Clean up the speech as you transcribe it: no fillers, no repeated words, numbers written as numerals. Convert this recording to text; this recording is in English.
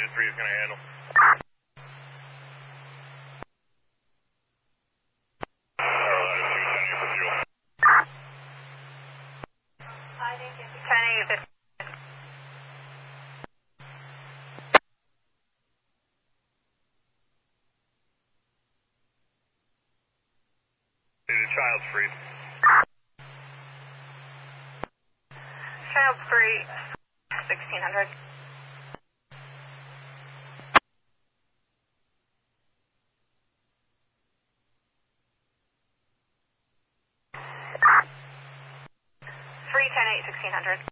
engine 3 is going to handle. Child's free. Child's free, 1600. Free 10-8, 1600.